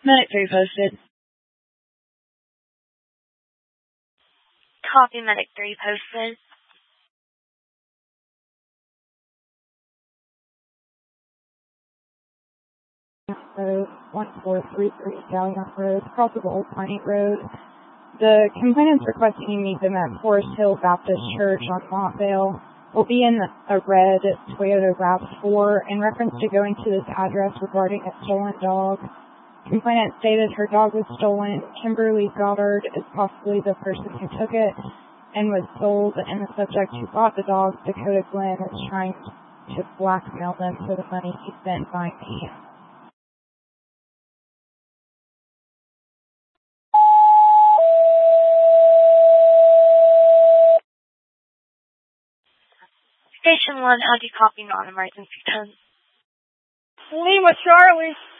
Medic 3 posted. Copy, Medic 3 posted. Road 1433 Gallion Road, across the Old Pine Road. The complainants requesting you meet them at Forest Hill Baptist Church on Montvale will be in a red Toyota RAV4 in reference to going to this address regarding a stolen dog. Complainant stated her dog was stolen. Kimberly Goddard is possibly the person who took it and was sold, and the subject who bought the dog, Dakota Glenn, is trying to blackmail them for the money he spent buying me. Station 1, how do you copy non-emergency 10? Lima Charlie.